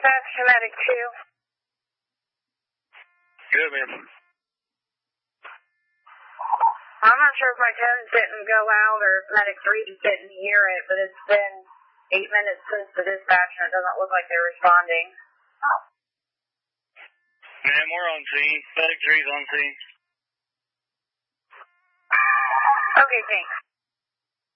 Dispatch to Medic 2. Good, man. I'm not sure if my tones didn't go out or if Medic 3 just didn't hear it, but it's been 8 minutes since the dispatch and it doesn't look like they're responding. Man, we're on scene. Medic 3's on scene. Okay, thanks.